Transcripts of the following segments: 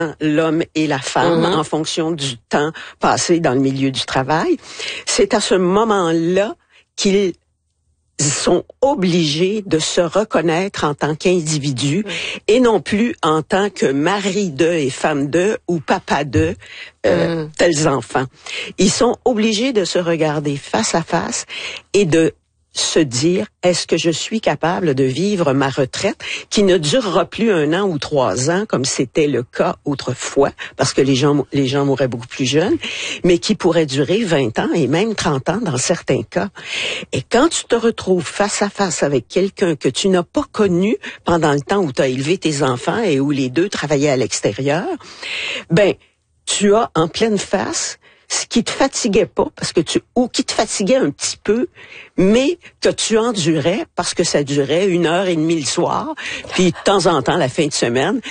l'homme et la femme en fonction du temps passé dans le milieu du travail. C'est à ce moment-là qu'ils sont obligés de se reconnaître en tant qu'individus et non plus en tant que mari d'eux et femme d'eux ou papa d'eux, tels enfants. Ils sont obligés de se regarder face à face et de se dire, est-ce que je suis capable de vivre ma retraite qui ne durera plus 1 an ou 3 ans comme c'était le cas autrefois parce que les gens mouraient beaucoup plus jeunes, mais qui pourrait durer 20 ans et même 30 ans dans certains cas. Et quand tu te retrouves face à face avec quelqu'un que tu n'as pas connu pendant le temps où tu as élevé tes enfants et où les deux travaillaient à l'extérieur, ben, tu as en pleine face ce qui te fatiguait pas ou qui te fatiguait un petit peu, mais que tu endurais parce que ça durait 1h30 le soir, puis de temps en temps la fin de semaine,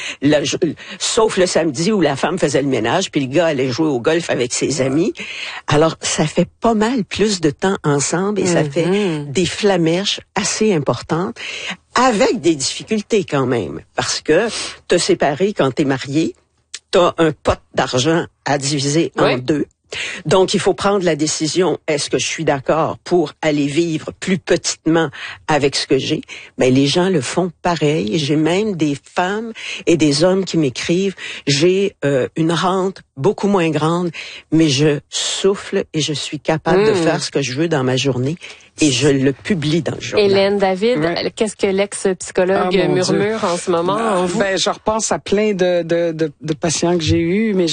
sauf le samedi où la femme faisait le ménage, puis le gars allait jouer au golf avec ses amis. Alors ça fait pas mal plus de temps ensemble et ça fait des flamèches assez importantes. Avec des difficultés quand même, parce que te séparer quand t'es marié, t'as un pot d'argent à diviser en deux. Donc, il faut prendre la décision, est-ce que je suis d'accord pour aller vivre plus petitement avec ce que j'ai? Ben, les gens le font pareil. J'ai même des femmes et des hommes qui m'écrivent, j'ai une rente beaucoup moins grande, mais je souffle et je suis capable de faire ce que je veux dans ma journée. Et je le publie dans le journal. Hélène David, qu'est-ce que l'ex-psychologue murmure en ce moment en vous? Ben, je repense à plein de patients que j'ai eus, mais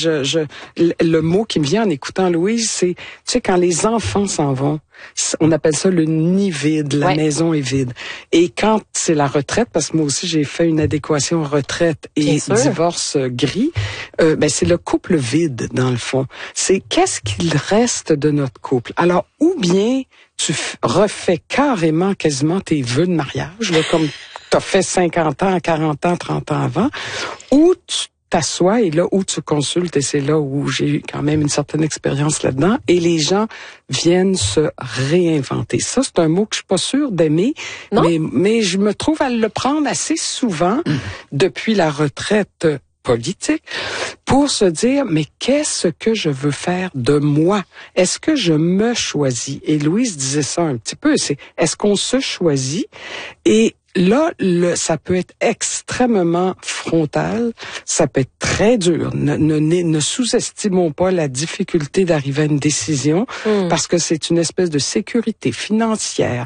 le mot qui me vient en écoutant Louise, c'est, tu sais, quand les enfants s'en vont, on appelle ça le nid vide, la maison est vide. Et quand c'est la retraite, parce que moi aussi j'ai fait une adéquation retraite et divorce gris, ben c'est le couple vide dans le fond. C'est qu'est-ce qu'il reste de notre couple. Alors, ou bien tu refais carrément quasiment tes vœux de mariage, là, comme t'as fait 50 ans, 40 ans, 30 ans avant, ou tu t'assois et là où tu consultes, et c'est là où j'ai eu quand même une certaine expérience là-dedans, et les gens viennent se réinventer. Ça, c'est un mot que je suis pas sûre d'aimer, mais je me trouve à le prendre assez souvent depuis la retraite politique pour se dire, mais qu'est-ce que je veux faire de moi? Est-ce que je me choisis? Et Louise disait ça un petit peu, c'est est-ce qu'on se choisit? Et là, ça peut être extrêmement frontal, ça peut être très dur. Ne sous-estimons pas la difficulté d'arriver à une décision, parce que c'est une espèce de sécurité financière.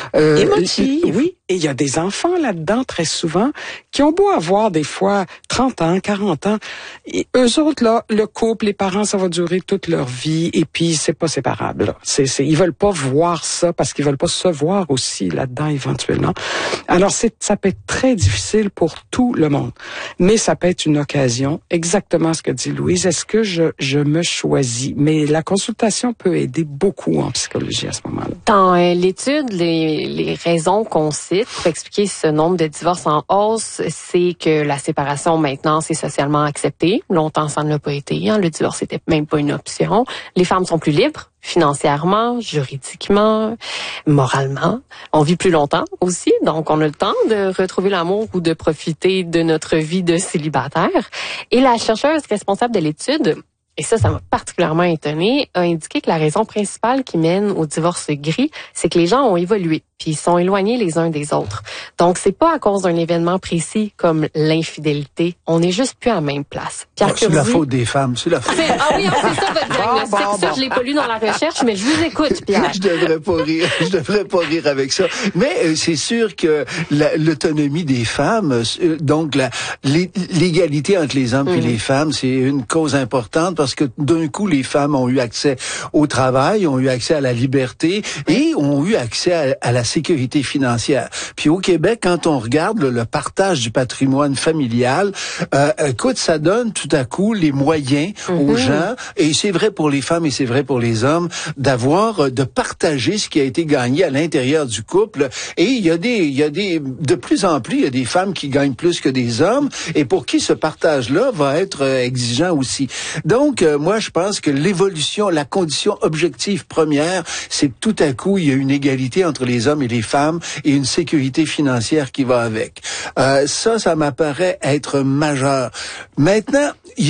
Émotive. Oui, et il y a des enfants là-dedans, très souvent, qui ont beau avoir des fois 30 ans, 40 ans. Et eux autres, là, le couple, les parents, ça va durer toute leur vie, et puis c'est pas séparable. Là. Ils veulent pas voir ça, parce qu'ils veulent pas se voir aussi là-dedans, éventuellement. Alors, ça peut être très difficile pour tout le monde. Mais ça peut être une occasion, exactement ce que dit Louise. Est-ce que je me choisis? Mais la consultation peut aider beaucoup en psychologie à ce moment-là. Dans l'étude, les raisons qu'on cite pour expliquer ce nombre de divorces en hausse, c'est que la séparation, maintenant, c'est socialement accepté. Longtemps, ça ne l'a pas été. Hein. Le divorce n'était même pas une option. Les femmes sont plus libres. Financièrement, juridiquement, moralement. On vit plus longtemps aussi, donc on a le temps de retrouver l'amour ou de profiter de notre vie de célibataire. Et la chercheuse responsable de l'étude, et ça m'a particulièrement étonnée, a indiqué que la raison principale qui mène au divorce gris, c'est que les gens ont évolué, puis ils sont éloignés les uns des autres. Donc, c'est pas à cause d'un événement précis comme l'infidélité. On n'est juste plus à la même place. Pierre c'est la faute des femmes, c'est la faute. Ah oui, c'est ça votre diagnostic. Ça, je l'ai pas lu dans la recherche, mais je vous écoute, Pierre. Je devrais pas rire avec ça. Mais c'est sûr que l'autonomie des femmes, donc l'égalité entre les hommes et les femmes, c'est une cause importante parce que d'un coup, les femmes ont eu accès au travail, ont eu accès à la liberté et ont eu accès à la sécurité financière. Puis au Québec, quand on regarde le partage du patrimoine familial, écoute, ça donne tout à coup les moyens aux gens, et c'est vrai pour les femmes et c'est vrai pour les hommes, de partager ce qui a été gagné à l'intérieur du couple. Et il y a de plus en plus, il y a des femmes qui gagnent plus que des hommes, et pour qui ce partage-là va être exigeant aussi. Donc, moi, je pense que l'évolution, la condition objective première, c'est tout à coup, il y a une égalité entre les hommes et les femmes et une sécurité financière qui va avec. Ça m'apparaît être majeur. Maintenant,